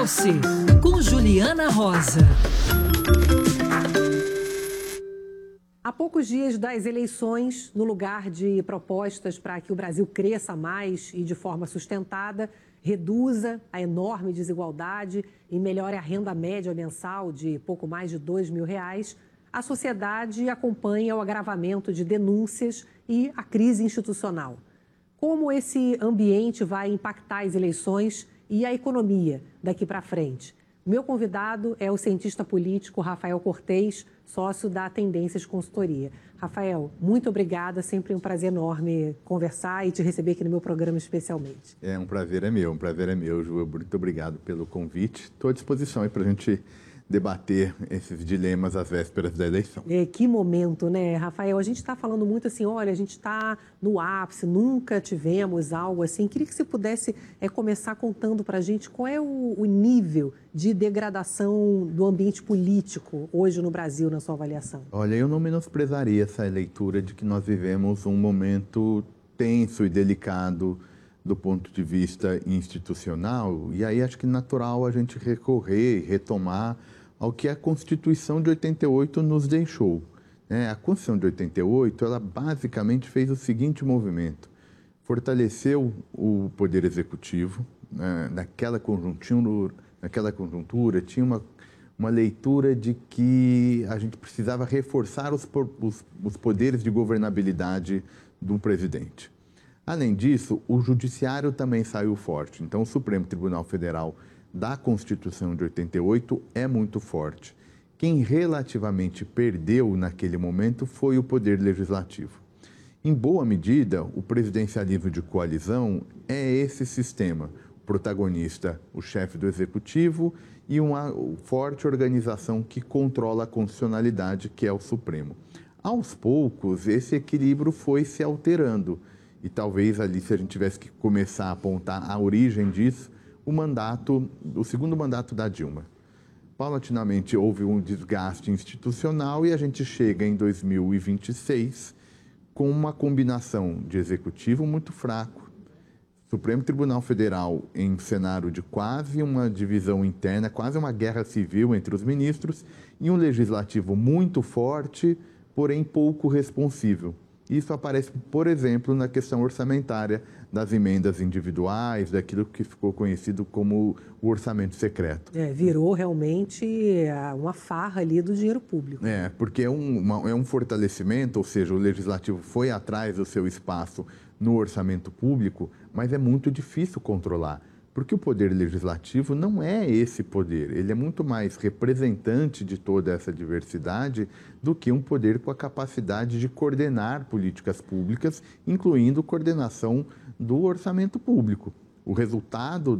False, com Juliana Rosa. Há poucos dias das eleições, no lugar de propostas para que o Brasil cresça mais e de forma sustentada, reduza a enorme desigualdade e melhore a renda média mensal de pouco mais de R$2.000, a sociedade acompanha o agravamento de denúncias e a crise institucional. Como esse ambiente vai impactar as eleições e a economia daqui para frente? Meu convidado é o cientista político Rafael Cortez, sócio da Tendências Consultoria. Rafael, muito obrigada, sempre um prazer enorme conversar e te receber aqui no meu programa especialmente. Um prazer é meu, Ju. Muito obrigado pelo convite. Estou à disposição aí para a gente debater esses dilemas às vésperas da eleição. Que momento, né, Rafael? A gente está falando muito assim, olha, a gente está no ápice, nunca tivemos algo assim. Queria que você pudesse começar contando para a gente qual é o nível de degradação do ambiente político hoje no Brasil, na sua avaliação. Olha, eu não menosprezaria essa leitura de que nós vivemos um momento tenso e delicado do ponto de vista institucional, e aí acho que é natural a gente recorrer e retomar ao que a Constituição de 88 nos deixou. A Constituição de 88, ela basicamente fez o seguinte movimento: fortaleceu o Poder Executivo, naquela conjuntura tinha uma leitura de que a gente precisava reforçar os poderes de governabilidade do presidente. Além disso, o Judiciário também saiu forte. Então, o Supremo Tribunal Federal da Constituição de 88 é muito forte. Quem relativamente perdeu naquele momento foi o Poder Legislativo. Em boa medida, o presidencialismo de coalizão é esse sistema. O protagonista, o chefe do Executivo, e uma forte organização que controla a constitucionalidade, que é o Supremo. Aos poucos, esse equilíbrio foi se alterando. E talvez ali, se a gente tivesse que começar a apontar a origem disso, o segundo mandato da Dilma. Paulatinamente houve um desgaste institucional e a gente chega em 2026 com uma combinação de executivo muito fraco, Supremo Tribunal Federal em cenário de quase uma divisão interna, quase uma guerra civil entre os ministros, e um legislativo muito forte, porém pouco responsível. Isso aparece, por exemplo, na questão orçamentária das emendas individuais, daquilo que ficou conhecido como o orçamento secreto. Virou realmente uma farra ali do dinheiro público. Porque é um fortalecimento, ou seja, o legislativo foi atrás do seu espaço no orçamento público, mas é muito difícil controlar. Porque o poder legislativo não é esse poder, ele é muito mais representante de toda essa diversidade do que um poder com a capacidade de coordenar políticas públicas, incluindo coordenação do orçamento público. O resultado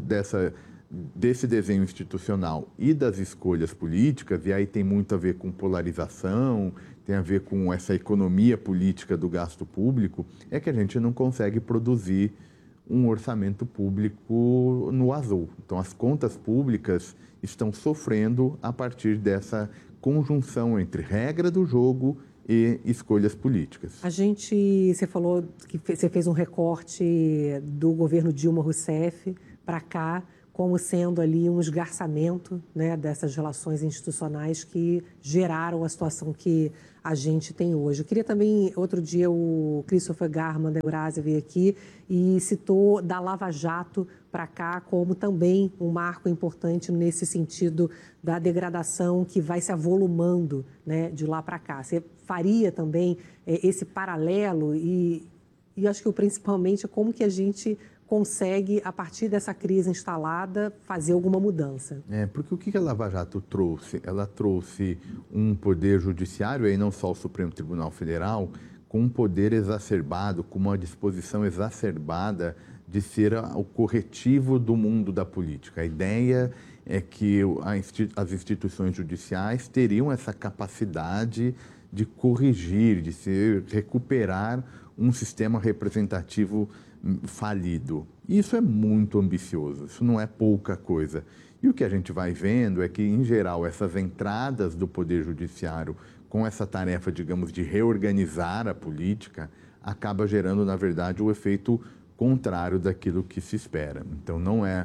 desse desenho institucional e das escolhas políticas, e aí tem muito a ver com polarização, tem a ver com essa economia política do gasto público, é que a gente não consegue produzir um orçamento público no azul. Então, as contas públicas estão sofrendo a partir dessa conjunção entre regra do jogo e escolhas políticas. Você falou que você fez um recorte do governo Dilma Rousseff para cá, como sendo ali um esgarçamento, dessas relações institucionais que geraram a situação que a gente tem hoje. Eu queria também, outro dia, o Christopher Garman da Eurásia veio aqui e citou da Lava Jato para cá como também um marco importante nesse sentido da degradação que vai se avolumando, de lá para cá. Você faria também esse paralelo e acho que principalmente como que a gente consegue, a partir dessa crise instalada, fazer alguma mudança. Porque o que a Lava Jato trouxe? Ela trouxe um poder judiciário, aí não só o Supremo Tribunal Federal, com um poder exacerbado, com uma disposição exacerbada de ser o corretivo do mundo da política. A ideia é que as instituições judiciais teriam essa capacidade de corrigir, de recuperar um sistema representativo falido. Isso é muito ambicioso, isso não é pouca coisa. E o que a gente vai vendo é que, em geral, essas entradas do Poder Judiciário com essa tarefa, digamos, de reorganizar a política, acaba gerando, na verdade, o efeito contrário daquilo que se espera. Então, não é,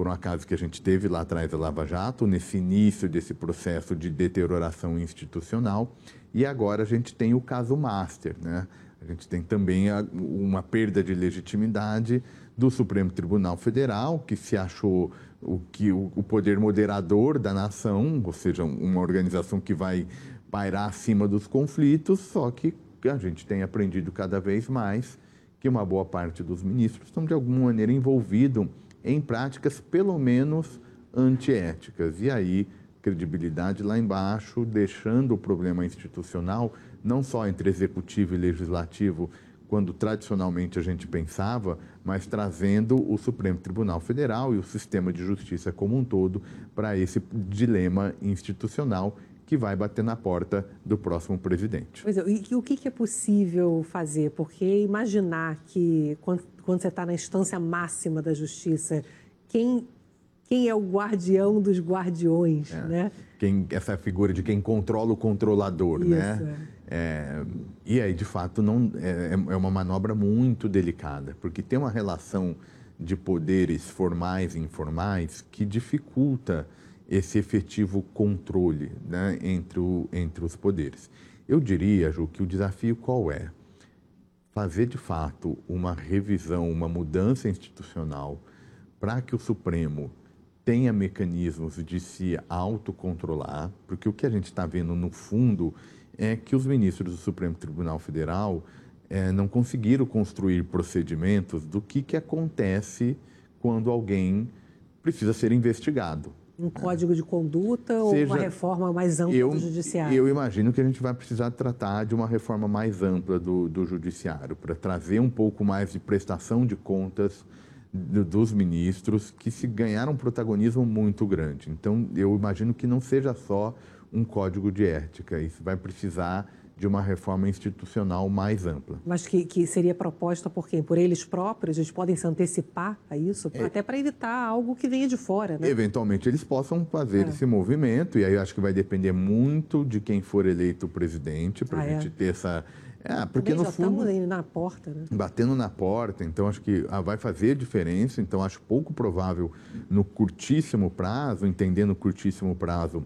por um acaso que a gente teve lá atrás da Lava Jato, nesse início desse processo de deterioração institucional, e agora a gente tem o caso Master, né? A gente tem também uma perda de legitimidade do Supremo Tribunal Federal, que se achou o poder moderador da nação, ou seja, uma organização que vai pairar acima dos conflitos, só que a gente tem aprendido cada vez mais que uma boa parte dos ministros estão, de alguma maneira, envolvidos em práticas, pelo menos, antiéticas. E aí, credibilidade lá embaixo, deixando o problema institucional, não só entre executivo e legislativo, quando tradicionalmente a gente pensava, mas trazendo o Supremo Tribunal Federal e o sistema de justiça como um todo para esse dilema institucional que vai bater na porta do próximo presidente. Pois é, e o que é possível fazer? Porque imaginar que, quando você está na instância máxima da justiça, quem é o guardião dos guardiões, né? Essa figura de quem controla o controlador, Isso, né? E aí, de fato, é uma manobra muito delicada, porque tem uma relação de poderes formais e informais que dificulta esse efetivo controle, né, entre os poderes. Eu diria, Ju, que o desafio qual é? Fazer, de fato, uma revisão, uma mudança institucional para que o Supremo tenha mecanismos de se autocontrolar, porque o que a gente está vendo, no fundo, é que os ministros do Supremo Tribunal Federal não conseguiram construir procedimentos do que acontece quando alguém precisa ser investigado. Um código de conduta ou uma reforma mais ampla do judiciário? Eu imagino que a gente vai precisar tratar de uma reforma mais ampla do judiciário, para trazer um pouco mais de prestação de contas dos ministros, que se ganharam um protagonismo muito grande. Então, eu imagino que não seja só um código de ética, isso vai precisar de uma reforma institucional mais ampla. Mas que seria proposta por quem? Por eles próprios? Eles podem se antecipar a isso? Até para evitar algo que venha de fora, né? Eventualmente, eles possam fazer esse movimento, e aí eu acho que vai depender muito de quem for eleito presidente, para a gente ter essa... porque no fundo... estamos aí na porta, né? Batendo na porta, então acho que vai fazer diferença, então acho pouco provável no curtíssimo prazo, entendendo o curtíssimo prazo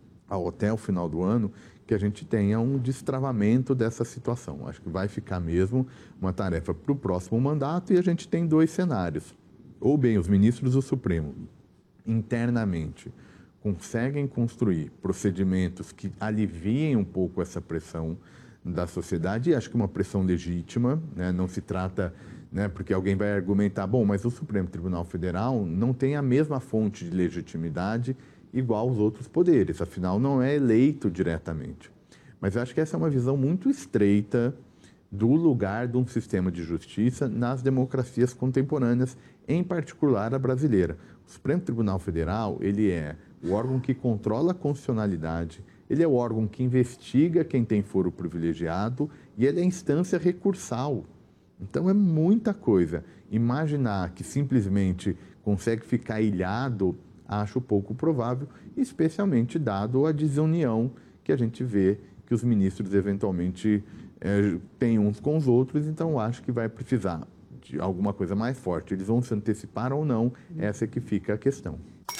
até o final do ano, que a gente tenha um destravamento dessa situação. Acho que vai ficar mesmo uma tarefa para o próximo mandato, e a gente tem dois cenários. Ou bem, os ministros do Supremo, internamente, conseguem construir procedimentos que aliviem um pouco essa pressão da sociedade, e acho que uma pressão legítima, né? Não se trata, né, porque alguém vai argumentar, bom, mas o Supremo Tribunal Federal não tem a mesma fonte de legitimidade igual aos outros poderes, afinal não é eleito diretamente. Mas eu acho que essa é uma visão muito estreita do lugar de um sistema de justiça nas democracias contemporâneas, em particular a brasileira. O Supremo Tribunal Federal, ele é o órgão que controla a constitucionalidade, ele é o órgão que investiga quem tem foro privilegiado, e ele é a instância recursal. Então é muita coisa. Imaginar que simplesmente consegue ficar ilhado, acho pouco provável, especialmente dado a desunião que a gente vê que os ministros eventualmente têm uns com os outros, então acho que vai precisar de alguma coisa mais forte. Eles vão se antecipar ou não, essa é que fica a questão.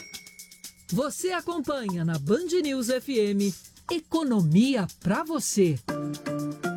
Você acompanha na Band News FM Economia para você.